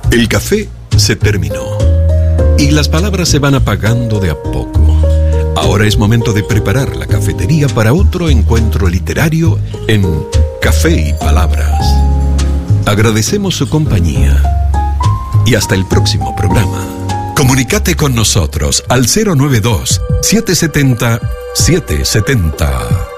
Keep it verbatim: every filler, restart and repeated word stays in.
El café se terminó y las palabras se van apagando de a poco. Ahora es momento de preparar la cafetería para otro encuentro literario en Café y Palabras. Agradecemos su compañía y hasta el próximo programa. Comunícate con nosotros al cero nueve dos, siete siete cero, siete siete cero.